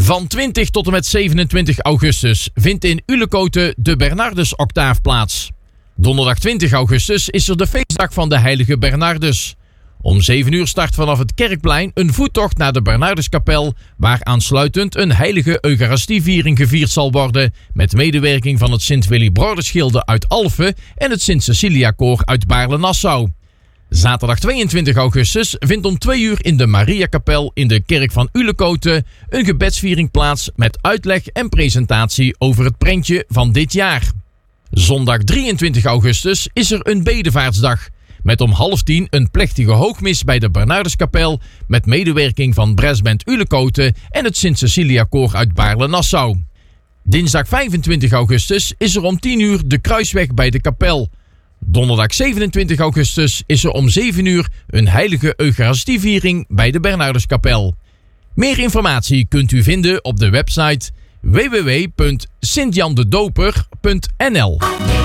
Van 20 tot en met 27 augustus vindt in Ulekoten de Bernardus-octaaf plaats. Donderdag 20 augustus is er de feestdag van de heilige Bernardus. Om 7 uur start vanaf het Kerkplein een voettocht naar de Bernarduskapel, waar aansluitend een heilige Eucharistieviering gevierd zal worden, met medewerking van het Sint-Willibrordusgilde uit Alphen en het Sint-Cecilia-koor uit Baarle-Nassau. Zaterdag 22 augustus vindt om 2 uur in de Mariakapel in de kerk van Ulekoten een gebedsviering plaats met uitleg en presentatie over het prentje van dit jaar. Zondag 23 augustus is er een bedevaartsdag, met om 9:30 een plechtige hoogmis bij de Bernarduskapel met medewerking van Brassband Ulekoten en het Sint-Cecilia-koor uit Baarle-Nassau. Dinsdag 25 augustus is er om 10 uur de kruisweg bij de kapel. Donderdag 27 augustus is er om 7 uur een heilige Eucharistieviering bij de Bernarduskapel. Meer informatie kunt u vinden op de website www.sintjandedoper.nl.